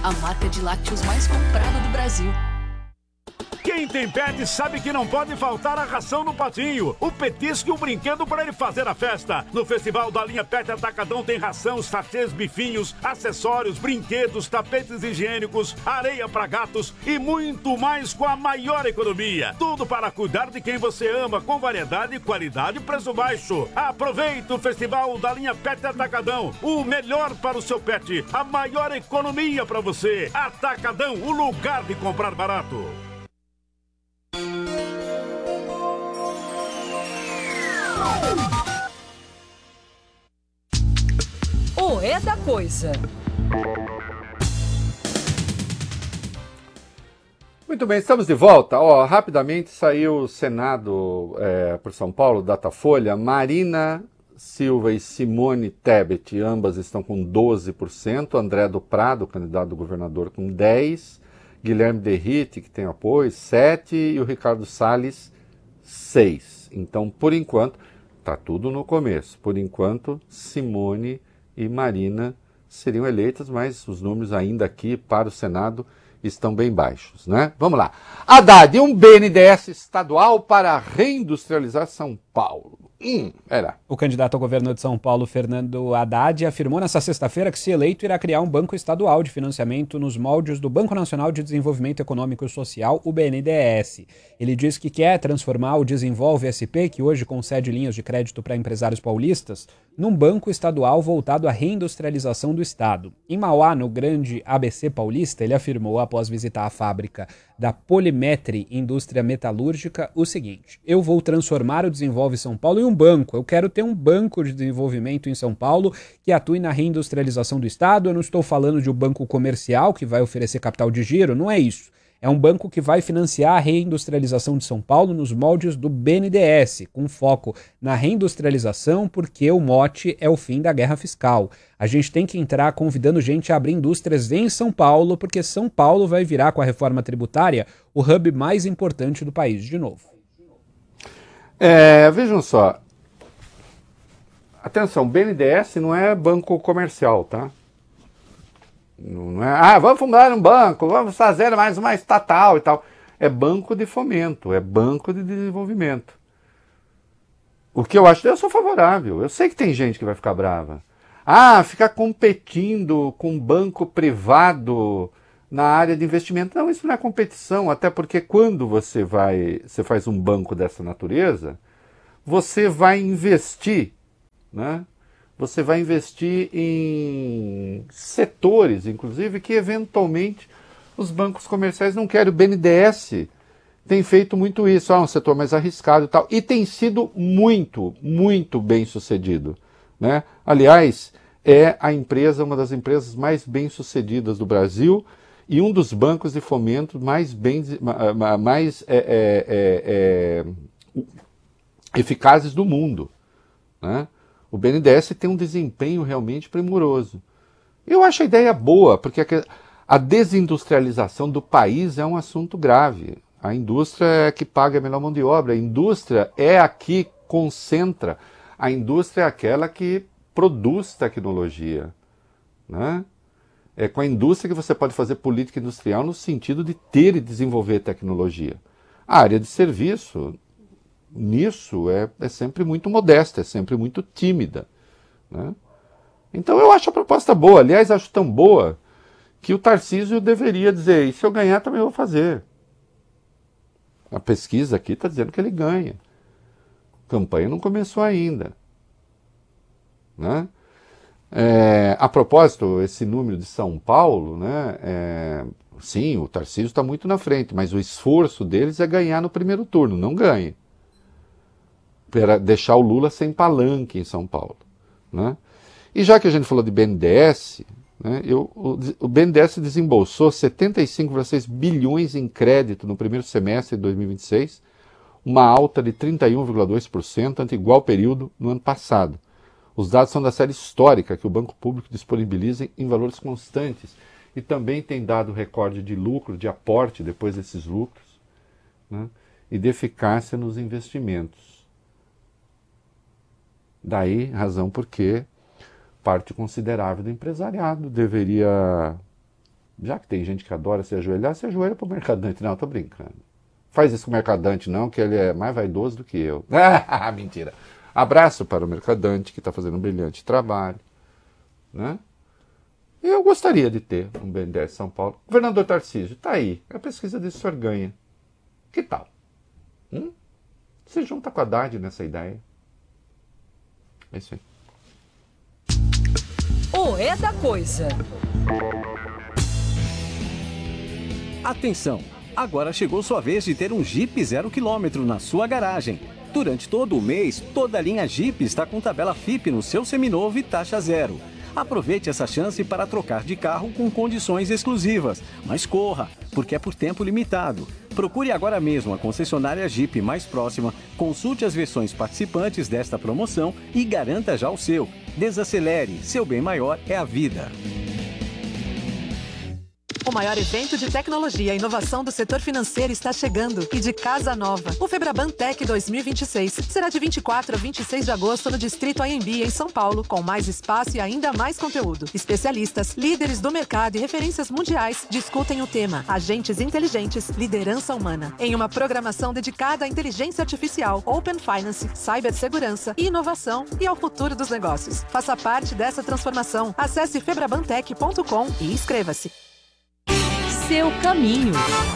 a marca de lácteos mais comprada do Brasil. Quem tem pet sabe que não pode faltar a ração no patinho, o petisco e o brinquedo para ele fazer a festa. No Festival da Linha Pet Atacadão tem ração, sachês, bifinhos, acessórios, brinquedos, tapetes higiênicos, areia para gatos e muito mais com a maior economia. Tudo para cuidar de quem você ama, com variedade, qualidade e preço baixo. Aproveite o Festival da Linha Pet Atacadão, o melhor para o seu pet, a maior economia para você. Atacadão, o lugar de comprar barato. O É da Coisa. Muito bem, estamos de volta. Rapidamente saiu o Senado por São Paulo, Datafolha. Marina Silva e Simone Tebet, ambas estão com 12%. André do Prado, candidato do governador, com 10%. Guilherme Derrite, que tem apoio, 7%. E o Ricardo Salles, 6%. Então, por enquanto, está tudo no começo. Por enquanto, Simone e Marina seriam eleitas, mas os números ainda aqui para o Senado estão bem baixos, né? Vamos lá. Haddad, um BNDES estadual para reindustrializar São Paulo. O candidato ao governo de São Paulo, Fernando Haddad, afirmou nesta sexta-feira que, se eleito, irá criar um banco estadual de financiamento nos moldes do Banco Nacional de Desenvolvimento Econômico e Social, o BNDES. Ele diz que quer transformar o Desenvolve SP, que hoje concede linhas de crédito para empresários paulistas, num banco estadual voltado à reindustrialização do Estado. Em Mauá, no grande ABC paulista, ele afirmou, após visitar a fábrica da Polimetri Indústria Metalúrgica, o seguinte: eu vou transformar o Desenvolve São Paulo em um banco. Eu quero ter um banco de desenvolvimento em São Paulo que atue na reindustrialização do Estado. Eu não estou falando de um banco comercial que vai oferecer capital de giro, não é isso. É um banco que vai financiar a reindustrialização de São Paulo nos moldes do BNDES, com foco na reindustrialização, porque o mote é o fim da guerra fiscal. A gente tem que entrar convidando gente a abrir indústrias em São Paulo, porque São Paulo vai virar, com a reforma tributária, o hub mais importante do país, de novo. Vejam só. Atenção, BNDES não é banco comercial, tá? Não é, vamos fundar um banco, vamos fazer mais uma estatal e tal. É banco de fomento, é banco de desenvolvimento. O que eu sou favorável. Eu sei que tem gente que vai ficar brava. Ficar competindo com banco privado na área de investimento. Não, isso não é competição, até porque quando você faz um banco dessa natureza, você vai investir, né? Você vai investir em setores, inclusive, que eventualmente os bancos comerciais não querem. O BNDES tem feito muito isso, um setor mais arriscado e tal, e tem sido muito, muito bem sucedido, né? Aliás, é uma das empresas mais bem sucedidas do Brasil e um dos bancos de fomento mais eficazes do mundo, né? O BNDES tem um desempenho realmente primoroso. Eu acho a ideia boa, porque a desindustrialização do país é um assunto grave. A indústria é a que paga a melhor mão de obra, a indústria é a que concentra, a indústria é aquela que produz tecnologia, né? É com a indústria que você pode fazer política industrial no sentido de ter e desenvolver tecnologia. A área de serviço, nisso, é sempre muito modesta, é sempre muito tímida, né? Então eu acho a proposta boa. Aliás, acho tão boa que o Tarcísio deveria dizer: e se eu ganhar também vou fazer. A pesquisa aqui está dizendo que ele ganha. A campanha não começou ainda, né? A propósito, esse número de São Paulo, né? Sim, o Tarcísio está muito na frente, mas o esforço deles é ganhar no primeiro turno, não ganha. Para deixar o Lula sem palanque em São Paulo, né? E já que a gente falou de BNDES, né, o BNDES desembolsou 75,6 bilhões em crédito no primeiro semestre de 2026, uma alta de 31,2% ante igual período no ano passado. Os dados são da série histórica que o Banco Público disponibiliza em valores constantes e também tem dado recorde de lucro, de aporte depois desses lucros, né, e de eficácia nos investimentos. Daí, razão porque parte considerável do empresariado deveria Já que tem gente que adora se ajoelhar, se ajoelha pro mercadante. Não, tô brincando. Faz isso com o mercadante não, que ele é mais vaidoso do que eu. Ah, mentira. Abraço para o mercadante que está fazendo um brilhante trabalho. Né? Eu gostaria de ter um BNDES São Paulo. Governador Tarcísio, tá aí. A pesquisa desse senhor ganha. Que tal? Se junta com a Haddad nessa ideia. É isso aí. O É da Coisa. Atenção! Agora chegou sua vez de ter um Jeep 0 km na sua garagem. Durante todo o mês, toda a linha Jeep está com tabela FIP no seu seminovo e taxa zero. Aproveite essa chance para trocar de carro com condições exclusivas. Mas corra, porque é por tempo limitado. Procure agora mesmo a concessionária Jeep mais próxima, consulte as versões participantes desta promoção e garanta já o seu. Desacelere, seu bem maior é a vida. O maior evento de tecnologia e inovação do setor financeiro está chegando e de casa nova. O Febraban Tech 2026 será de 24 a 26 de agosto no Distrito AMB, em São Paulo, com mais espaço e ainda mais conteúdo. Especialistas, líderes do mercado e referências mundiais discutem o tema Agentes Inteligentes, Liderança Humana, em uma programação dedicada à inteligência artificial, Open Finance, cibersegurança e inovação e ao futuro dos negócios. Faça parte dessa transformação. Acesse febrabantech.com e inscreva-se. Seu caminho.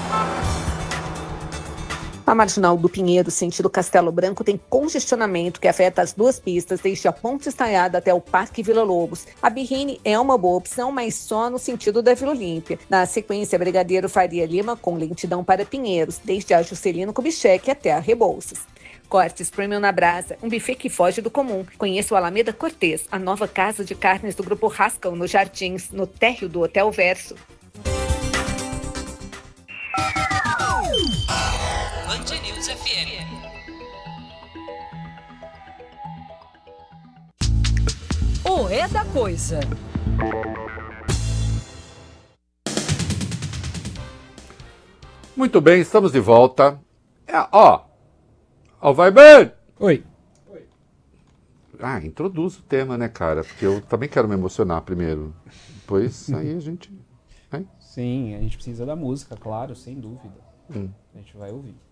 A marginal do Pinheiro, sentido Castelo Branco, tem congestionamento que afeta as duas pistas, desde a Ponte Estaiada até o Parque Vila Lobos. A Birrine é uma boa opção, mas só no sentido da Vila Olímpia. Na sequência, Brigadeiro Faria Lima, com lentidão para Pinheiros, desde a Juscelino Kubitschek até a Rebouças. Cortes Premium na Brasa, um buffet que foge do comum. Conheça o Alameda Cortês, a nova casa de carnes do Grupo Rascal, nos Jardins, no térreo do Hotel Verso. Band News FM. O É da Coisa. Muito bem, estamos de volta. Vai bem! Oi. Introduz o tema, né, cara? Porque eu também quero me emocionar primeiro. Depois, aí a gente... Sim, a gente precisa da música, claro, sem dúvida. A gente vai ouvir.